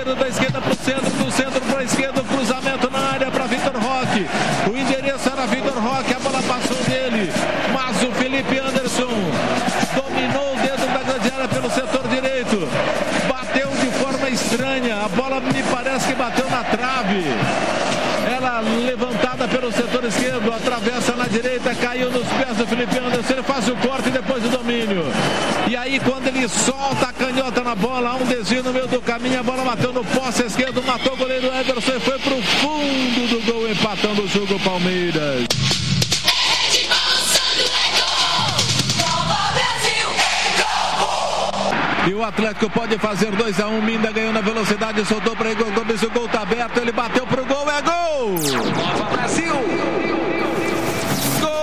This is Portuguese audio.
esquerda, da esquerda para o centro, do centro para a esquerda, cruzamento na área para Vitor Roque. O endereço era Vitor Roque, a bola passou dele, mas o Felipe Anderson dominou dentro da grande área pelo setor direito. Bateu de forma estranha, a bola me parece que bateu na trave. Ela levantada pelo setor esquerdo, atravessa na direita, caiu nos pés do Felipe Anderson, ele faz o corte e depois o domínio. E aí quando ele solta a canhota na bola, há um desvio no meio do caminho, a bola bateu no poste esquerdo, matou o goleiro Everson e foi pro fundo do gol, empatando o jogo Palmeiras. E o Atlético pode fazer 2-1, Minda ganhou na velocidade, soltou para Igor Gomes, o gol tá aberto, ele bateu pro gol, é gol!